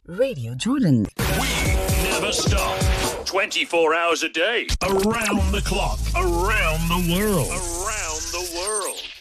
Radio Jordan. We never stop. 24 hours a day. Around the clock. Around the world. Around the world.